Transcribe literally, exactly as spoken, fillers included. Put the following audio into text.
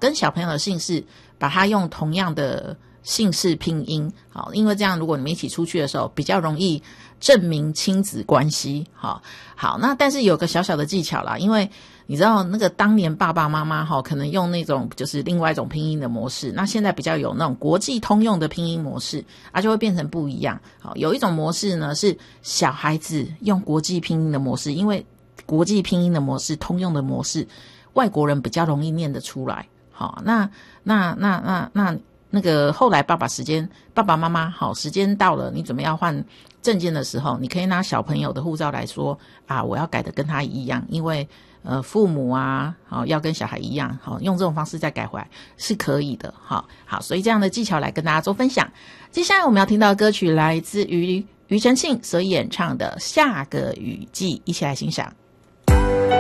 跟小朋友的姓氏把它用同样的姓氏拼音，好，因为这样如果你们一起出去的时候比较容易证明亲子关系。好，好，那但是有个小小的技巧啦，因为你知道那个当年爸爸妈妈哈可能用那种就是另外一种拼音的模式，那现在比较有那种国际通用的拼音模式啊，就会变成不一样。好，有一种模式呢是小孩子用国际拼音的模式，因为国际拼音的模式通用的模式外国人比较容易念得出来。好，那那那那那那个后来爸爸时间爸爸妈妈好时间到了，你准备要换证件的时候，你可以拿小朋友的护照来说啊，我要改的跟他一样，因为呃父母啊好要跟小孩一样，好用这种方式再改回来是可以的。好好，所以这样的技巧来跟大家做分享。接下来我们要听到的歌曲来自于庾澄庆所演唱的《下个雨季》，一起来欣赏。